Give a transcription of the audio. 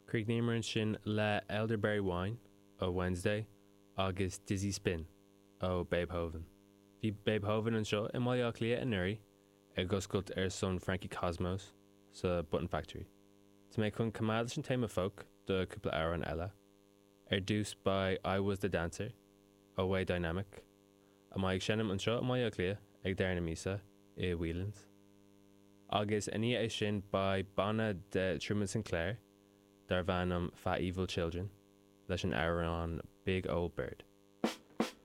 Craig Namer sin le Elderberry Wine ó Wednesday agus Dizzy Spin ó Babehoven. Bhí Babehoven an seo I maiach lia an nuri ag goscailt son Frankie Cosmos sa Button Factory. Tá mé chun cumad sin téma folk do cúpla ára an eile. Dús by I Was the Dancer ó Way Dynamic. A maiag sinnam an seo maiach lia ag dearna mísa I Whelan's. Agus aní é sin by Bonna de Truman Sinclair dar bhanam Fat Evil Children leis an ára an Big Old Bird.